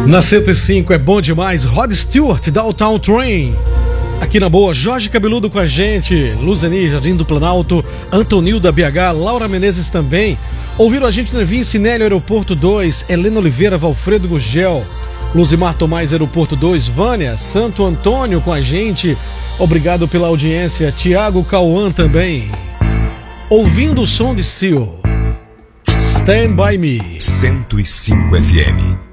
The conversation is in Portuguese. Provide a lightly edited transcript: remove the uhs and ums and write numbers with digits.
Na 105 é bom demais. Rod Stewart, Downtown Train. Aqui na boa, Jorge Cabeludo com a gente, Luzeni, Jardim do Planalto, Antonil da BH, Laura Menezes também. Ouviram a gente na Vincinelli, Aeroporto 2, Helena Oliveira, Valfredo Gugel, Luzimar Tomás, Aeroporto 2, Vânia, Santo Antônio com a gente. Obrigado pela audiência. Tiago Cauã também. Ouvindo o som de Seal. Stand By Me. 105 FM.